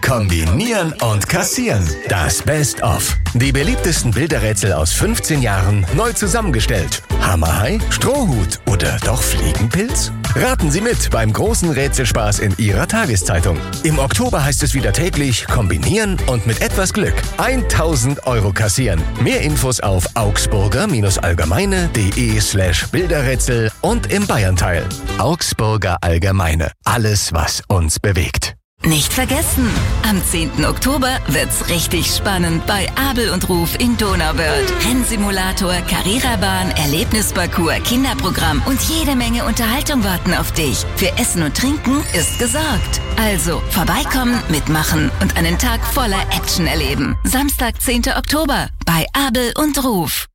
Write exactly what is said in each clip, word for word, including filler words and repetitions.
Kombinieren und kassieren. Das Best-of. Die beliebtesten Bilderrätsel aus fünfzehn Jahren neu zusammengestellt. Hammerhai, Strohhut oder doch Fliegenpilz? Raten Sie mit beim großen Rätselspaß in Ihrer Tageszeitung. Im Oktober heißt es wieder täglich kombinieren und mit etwas Glück tausend Euro kassieren. Mehr Infos auf augsburger-allgemeine.de slash Bilderrätsel und im Bayernteil. Augsburger Allgemeine. Alles, was uns bewegt. Nicht vergessen, am zehnten Oktober wird's richtig spannend bei Abel und Ruf in Donauwörth. Rennsimulator, Carrera-Bahn, Erlebnisparcours, Kinderprogramm und jede Menge Unterhaltung warten auf dich. Für Essen und Trinken ist gesorgt. Also vorbeikommen, mitmachen und einen Tag voller Action erleben. Samstag, zehnten Oktober bei Abel und Ruf.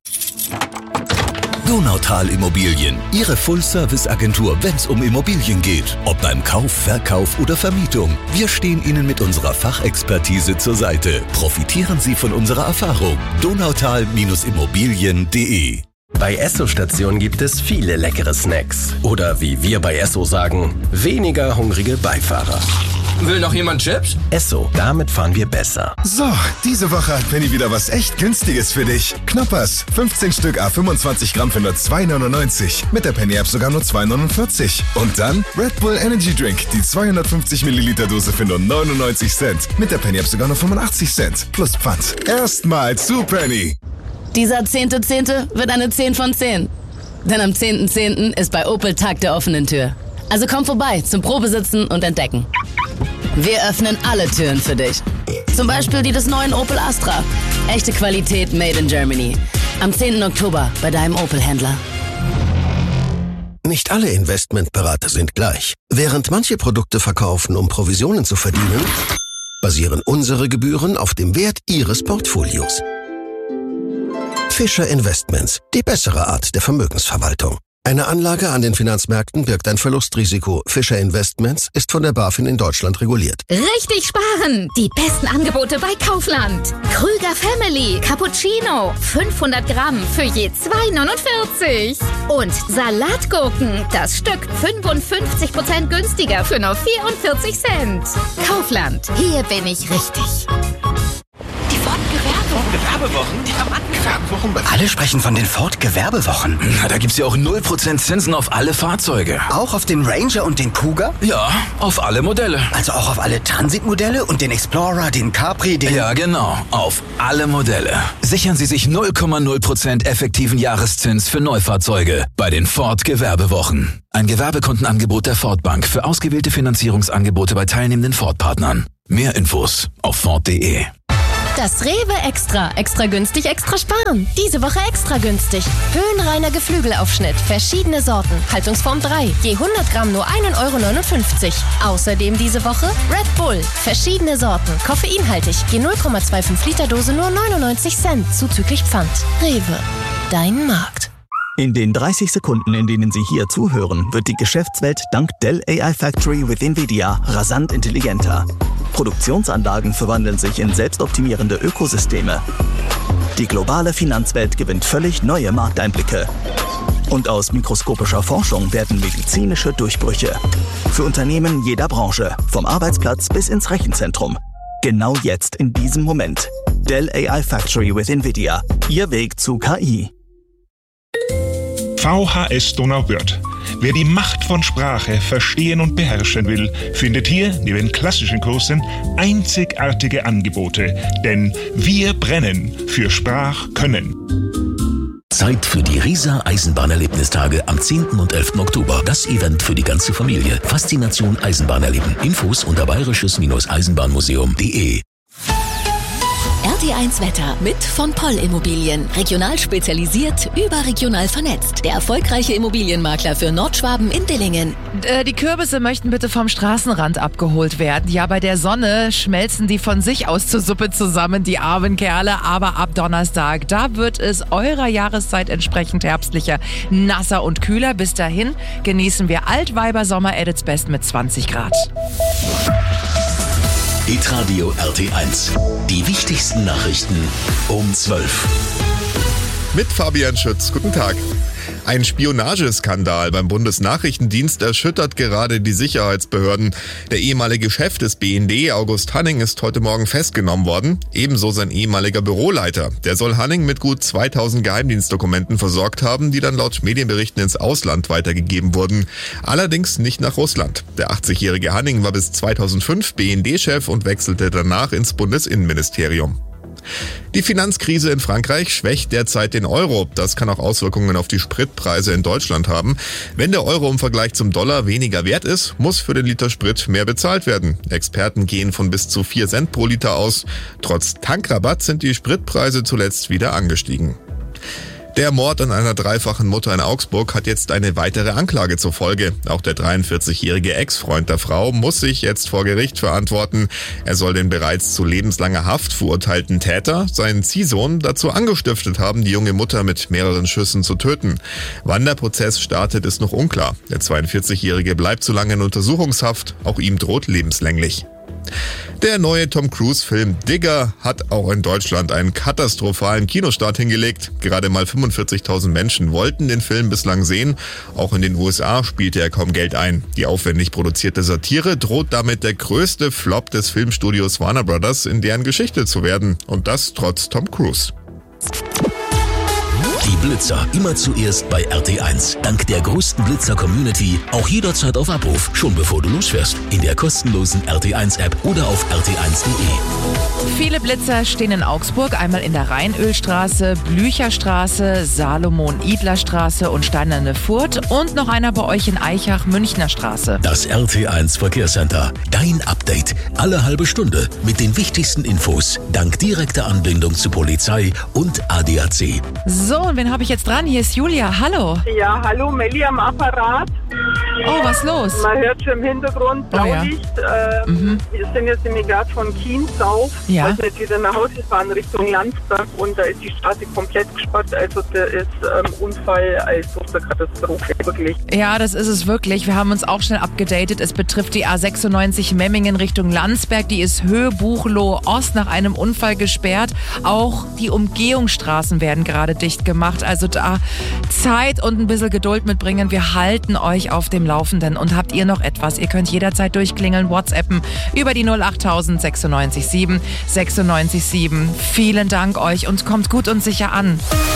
Donautal Immobilien, Ihre Full-Service-Agentur, wenn es um Immobilien geht. Ob beim Kauf, Verkauf oder Vermietung. Wir stehen Ihnen mit unserer Fachexpertise zur Seite. Profitieren Sie von unserer Erfahrung. donautal Immobilien punkt de. Bei Esso-Station gibt es viele leckere Snacks. Oder wie wir bei Esso sagen, weniger hungrige Beifahrer. Will noch jemand Chips? Esso, damit fahren wir besser. So, diese Woche hat Penny wieder was echt Günstiges für dich. Knoppers, fünfzehn Stück à fünfundzwanzig Gramm für nur zwei neunundneunzig. Mit der Penny-App sogar nur zwei neunundvierzig. Und dann Red Bull Energy Drink, die zweihundertfünfzig Milliliter Dose für nur neunundneunzig Cent. Mit der Penny-App sogar nur fünfundachtzig Cent. Plus Pfand. Erstmal zu Penny. Dieser zehnte zehnte wird eine zehn von zehn. Denn am zehnten zehnten ist bei Opel Tag der offenen Tür. Also komm vorbei zum Probesitzen und Entdecken. Wir öffnen alle Türen für dich. Zum Beispiel die des neuen Opel Astra. Echte Qualität made in Germany. Am zehnten Oktober bei deinem Opel-Händler. Nicht alle Investmentberater sind gleich. Während manche Produkte verkaufen, um Provisionen zu verdienen, basieren unsere Gebühren auf dem Wert Ihres Portfolios. Fischer Investments, die bessere Art der Vermögensverwaltung. Eine Anlage an den Finanzmärkten birgt ein Verlustrisiko. Fischer Investments ist von der BaFin in Deutschland reguliert. Richtig sparen! Die besten Angebote bei Kaufland. Krüger Family Cappuccino. fünfhundert Gramm für je zwei neunundvierzig. Und Salatgurken. Das Stück fünfundfünfzig Prozent günstiger für nur vierundvierzig Cent. Kaufland. Hier bin ich richtig. Die Ford-Gewerbewochen, die Rabattgewerbewochen. Alle sprechen von den Ford-Gewerbewochen. Na, da gibt's ja auch null Prozent Zinsen auf alle Fahrzeuge. Auch auf den Ranger und den Kuga? Ja, auf alle Modelle. Also auch auf alle Transit-Modelle und den Explorer, den Capri, den... Ja, genau, auf alle Modelle. Sichern Sie sich null Komma null Prozent effektiven Jahreszins für Neufahrzeuge bei den Ford-Gewerbewochen. Ein Gewerbekundenangebot der Ford Bank für ausgewählte Finanzierungsangebote bei teilnehmenden Ford-Partnern. Mehr Infos auf Ford punkt de. Das Rewe Extra. Extra günstig, extra sparen. Diese Woche extra günstig. Höhenreiner Geflügelaufschnitt. Verschiedene Sorten. Haltungsform drei. Je hundert Gramm nur ein Euro neunundfünfzig. Außerdem diese Woche Red Bull. Verschiedene Sorten. Koffeinhaltig. Je null Komma fünfundzwanzig Liter Dose nur neunundneunzig Cent. Zuzüglich Pfand. Rewe. Dein Markt. In den dreißig Sekunden, in denen Sie hier zuhören, wird die Geschäftswelt dank Dell A I Factory with NVIDIA rasant intelligenter. Produktionsanlagen verwandeln sich in selbstoptimierende Ökosysteme. Die globale Finanzwelt gewinnt völlig neue Markteinblicke. Und aus mikroskopischer Forschung werden medizinische Durchbrüche. Für Unternehmen jeder Branche, vom Arbeitsplatz bis ins Rechenzentrum. Genau jetzt, in diesem Moment. Dell A I Factory with NVIDIA. Ihr Weg zu K I. V H S Donauwörth. Wer die Macht von Sprache verstehen und beherrschen will, findet hier neben klassischen Kursen einzigartige Angebote. Denn wir brennen für Sprachkönnen. Zeit für die Riesa Eisenbahnerlebnistage am zehnten und elften Oktober. Das Event für die ganze Familie. Faszination Eisenbahn erleben. Infos unter bayerisches-eisenbahnmuseum punkt de. R T eins Wetter mit von Poll Immobilien. Regional spezialisiert, überregional vernetzt. Der erfolgreiche Immobilienmakler für Nordschwaben in Dillingen. Äh, die Kürbisse möchten bitte vom Straßenrand abgeholt werden. Ja, bei der Sonne schmelzen die von sich aus zur Suppe zusammen, die armen Kerle. Aber ab Donnerstag, da wird es eurer Jahreszeit entsprechend herbstlicher, nasser und kühler. Bis dahin genießen wir Altweiber-Sommer at its best mit zwanzig Grad. Hitradio R T eins. Die wichtigsten Nachrichten um zwölf. Mit Fabian Schütz. Guten Tag. Ein Spionageskandal beim Bundesnachrichtendienst erschüttert gerade die Sicherheitsbehörden. Der ehemalige Chef des B N D, August Hanning, ist heute Morgen festgenommen worden. Ebenso sein ehemaliger Büroleiter. Der soll Hanning mit gut zweitausend Geheimdienstdokumenten versorgt haben, die dann laut Medienberichten ins Ausland weitergegeben wurden. Allerdings nicht nach Russland. Der achtzigjährige Hanning war bis zweitausendfünf B N D-Chef und wechselte danach ins Bundesinnenministerium. Die Finanzkrise in Frankreich schwächt derzeit den Euro. Das kann auch Auswirkungen auf die Spritpreise in Deutschland haben. Wenn der Euro im Vergleich zum Dollar weniger wert ist, muss für den Liter Sprit mehr bezahlt werden. Experten gehen von bis zu vier Cent pro Liter aus. Trotz Tankrabatt sind die Spritpreise zuletzt wieder angestiegen. Der Mord an einer dreifachen Mutter in Augsburg hat jetzt eine weitere Anklage zur Folge. Auch der dreiundvierzigjährige Ex-Freund der Frau muss sich jetzt vor Gericht verantworten. Er soll den bereits zu lebenslanger Haft verurteilten Täter, seinen Ziehsohn, dazu angestiftet haben, die junge Mutter mit mehreren Schüssen zu töten. Wann der Prozess startet, ist noch unklar. Der zweiundvierzigjährige bleibt zu lange in Untersuchungshaft. Auch ihm droht lebenslänglich. Der neue Tom Cruise-Film Digger hat auch in Deutschland einen katastrophalen Kinostart hingelegt. Gerade mal fünfundvierzigtausend Menschen wollten den Film bislang sehen. Auch in den U S A spielte er kaum Geld ein. Die aufwendig produzierte Satire droht damit der größte Flop des Filmstudios Warner Brothers in deren Geschichte zu werden. Und das trotz Tom Cruise. Die Blitzer immer zuerst bei R T eins. Dank der größten Blitzer-Community auch jederzeit auf Abruf, schon bevor du losfährst. In der kostenlosen R T eins App oder auf R T eins Punkt de. Viele Blitzer stehen in Augsburg, einmal in der Rheinölstraße, Blücherstraße, Salomon-Idler-Straße und Steinerne Furt und noch einer bei euch in Eichach, Münchner Straße. Das R T eins Verkehrscenter. Dein Update. Alle halbe Stunde mit den wichtigsten Infos. Dank direkter Anbindung zu Polizei und A D A C. So, und wen habe ich jetzt dran? Hier ist Julia. Hallo. Ja, hallo, Melli am Apparat. Oh, was los? Man hört schon im Hintergrund Blaulicht. Oh, ja. ähm, mhm. Wir sind jetzt nämlich gerade von Kienz auf. Ja. Also jetzt wieder nach Hause fahren Richtung Landsberg und da ist die Straße komplett gesperrt. Also der ist ähm, Unfall als große Katastrophe, wirklich. Ja, das ist es wirklich. Wir haben uns auch schnell abgedatet. Es betrifft die A sechsundneunzig Memmingen Richtung Landsberg. Die ist Höhe Buchloe Ost nach einem Unfall gesperrt. Auch die Umgehungsstraßen werden gerade dicht gemacht. Also da Zeit und ein bisschen Geduld mitbringen. Wir halten euch auf dem Laufenden. Und habt ihr noch etwas? Ihr könnt jederzeit durchklingeln, WhatsAppen über die null achttausend sechsundneunzig sieben sechsundneunzig sieben. Vielen Dank euch und kommt gut und sicher an.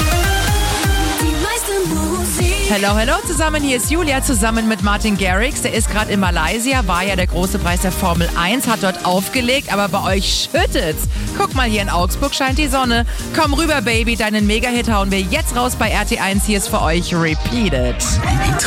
Hello, hello zusammen, hier ist Julia zusammen mit Martin Garrix. Der ist gerade in Malaysia, war ja der große Preis der Formel eins, hat dort aufgelegt, aber bei euch schüttet's. Guck mal, hier in Augsburg scheint die Sonne. Komm rüber, Baby, deinen Mega-Hit hauen wir jetzt raus bei R T eins. Hier ist für euch Repeat It.